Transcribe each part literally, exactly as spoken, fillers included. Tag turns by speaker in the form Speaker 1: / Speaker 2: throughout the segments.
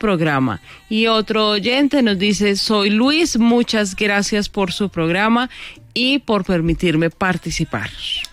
Speaker 1: programa. Y otro oyente nos dice, soy Luis, muchas gracias por su programa y por permitirme participar.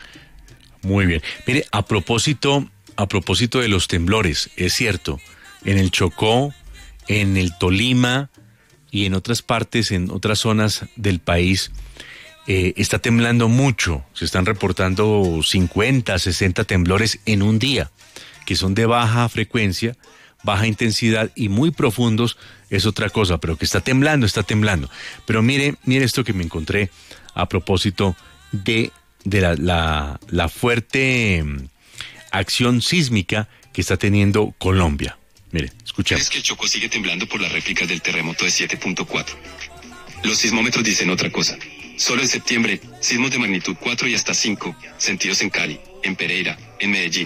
Speaker 2: Muy bien. Mire, a propósito, a propósito de los temblores, es cierto, en el Chocó, en el Tolima y en otras partes, en otras zonas del país, eh, está temblando mucho. Se están reportando cincuenta, sesenta temblores en un día, que son de baja frecuencia, baja intensidad y muy profundos, es otra cosa, pero que está temblando, está temblando. Pero mire, mire esto que me encontré a propósito de, de la, la, la fuerte mm, acción sísmica que está teniendo Colombia. Mire, escuchemos.
Speaker 3: Es que el Chocó sigue temblando por las réplicas del terremoto de siete punto cuatro. Los sismómetros dicen otra cosa. Solo en septiembre, sismos de magnitud cuatro y hasta cinco, sentidos en Cali, en Pereira, en Medellín.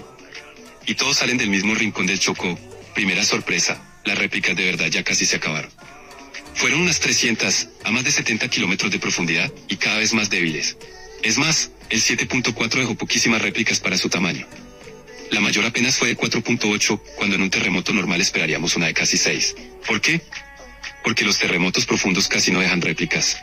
Speaker 3: Y todos salen del mismo rincón del Chocó. Primera sorpresa, las réplicas de verdad ya casi se acabaron. Fueron unas trescientas, a más de setenta kilómetros de profundidad, y cada vez más débiles. Es más, el siete punto cuatro dejó poquísimas réplicas para su tamaño. La mayor apenas fue de cuatro punto ocho, cuando en un terremoto normal esperaríamos una de casi seis. ¿Por qué? Porque los terremotos profundos casi no dejan réplicas.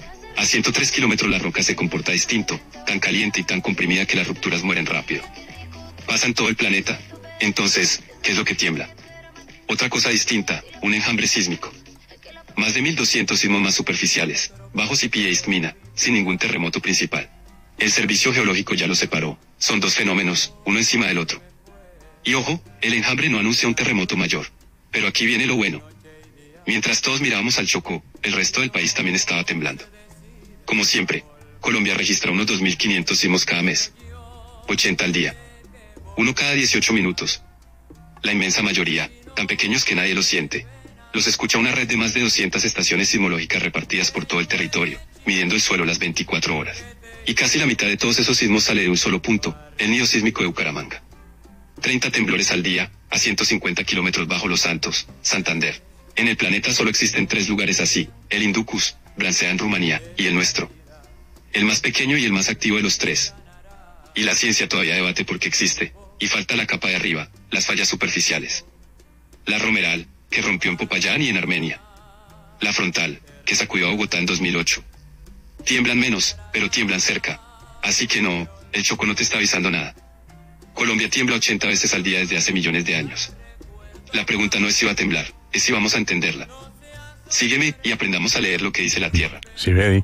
Speaker 3: A ciento tres kilómetros la roca se comporta distinto, tan caliente y tan comprimida que las rupturas mueren rápido. Pasa en todo el planeta. Entonces, ¿qué es lo que tiembla? Otra cosa distinta, un enjambre sísmico. Más de mil doscientos sismos más superficiales, bajos y pie mina, sin ningún terremoto principal. El servicio geológico ya lo separó, son dos fenómenos, uno encima del otro. Y ojo, el enjambre no anuncia un terremoto mayor. Pero aquí viene lo bueno. Mientras todos mirábamos al Chocó, el resto del país también estaba temblando. Como siempre, Colombia registra unos dos mil quinientos sismos cada mes. ochenta al día. Uno cada dieciocho minutos. La inmensa mayoría, tan pequeños que nadie los siente. Los escucha una red de más de doscientas estaciones sismológicas repartidas por todo el territorio, midiendo el suelo las veinticuatro horas. Y casi la mitad de todos esos sismos sale de un solo punto, el nido sísmico de Bucaramanga. treinta temblores al día, a ciento cincuenta kilómetros bajo Los Santos, Santander. En el planeta solo existen tres lugares así, el Inducus, Bransea en Rumanía, y el nuestro. El más pequeño y el más activo de los tres. Y la ciencia todavía debate por qué existe, y falta la capa de arriba, las fallas superficiales. La Romeral, que rompió en Popayán y en Armenia. La Frontal, que sacudió a Bogotá en dos mil ocho. Tiemblan menos, pero tiemblan cerca. Así que no, el Chocó no te está avisando nada. Colombia tiembla ochenta veces al día desde hace millones de años. La pregunta no es si va a temblar, es si vamos a entenderla. Sígueme y aprendamos a leer lo que dice la Tierra.
Speaker 2: Sí, baby.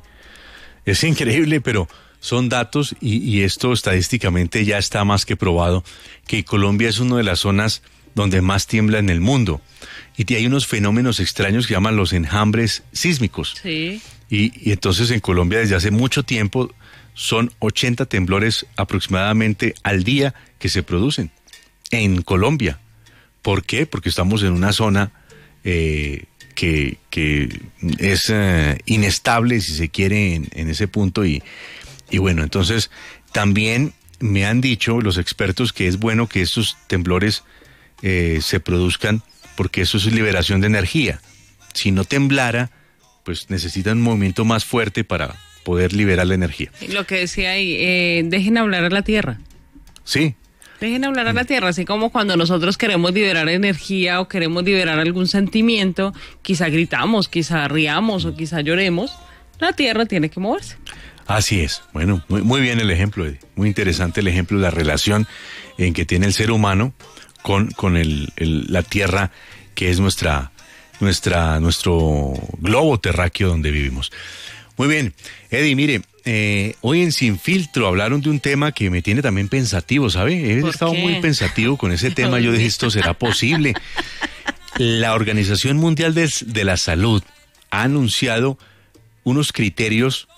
Speaker 2: Es increíble, pero son datos y, y esto estadísticamente ya está más que probado, que Colombia es una de las zonas donde más tiembla en el mundo. Y hay unos fenómenos extraños que llaman los enjambres sísmicos.
Speaker 1: Sí.
Speaker 2: Y, y entonces en Colombia desde hace mucho tiempo son ochenta temblores aproximadamente al día que se producen en Colombia. ¿Por qué? Porque estamos en una zona eh, que, que es eh, inestable, si se quiere, en, en ese punto. Y, y bueno, entonces también me han dicho los expertos que es bueno que estos temblores eh, se produzcan porque eso es liberación de energía. Si no temblara, pues necesitan un movimiento más fuerte para poder liberar la energía.
Speaker 1: Lo que decía ahí, eh, dejen hablar a la Tierra.
Speaker 2: Sí.
Speaker 1: Dejen hablar a la Tierra, así como cuando nosotros queremos liberar energía o queremos liberar algún sentimiento, quizá gritamos, quizá riamos o quizá lloremos, la Tierra tiene que moverse.
Speaker 2: Así es. Bueno, muy, muy bien el ejemplo, Eddie. Muy interesante el ejemplo, la relación en que tiene el ser humano con, con el, el, la Tierra, que es nuestra, nuestra, nuestro globo terráqueo donde vivimos. Muy bien, Eddie, mire, eh, hoy en Sin Filtro hablaron de un tema que me tiene también pensativo, ¿sabe? He estado
Speaker 1: qué?
Speaker 2: muy pensativo con ese tema, yo dije, esto será posible. La Organización Mundial de, de la Salud ha anunciado unos criterios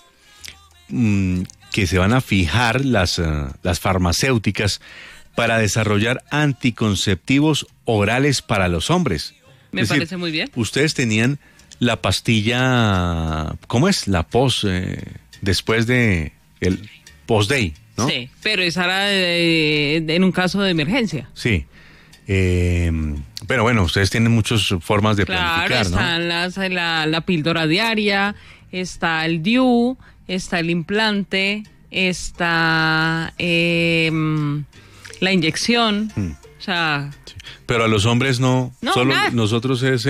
Speaker 2: mmm, que se van a fijar las, uh, las farmacéuticas para desarrollar anticonceptivos orales para los hombres.
Speaker 1: Me
Speaker 2: es
Speaker 1: parece
Speaker 2: decir,
Speaker 1: muy bien.
Speaker 2: Ustedes tenían la pastilla, ¿cómo es? La post, eh, después de el post-day, ¿no?
Speaker 1: Sí, pero esa era de, de, en un caso de emergencia.
Speaker 2: Sí. Eh, pero bueno, ustedes tienen muchas formas de
Speaker 1: claro,
Speaker 2: planificar, ¿no?
Speaker 1: Claro, está la, la, la píldora diaria, está el D I U, está el implante, está eh, la inyección, hmm. o sea...
Speaker 2: Sí. Pero a los hombres no,
Speaker 1: no
Speaker 2: solo
Speaker 1: nada.
Speaker 2: Nosotros es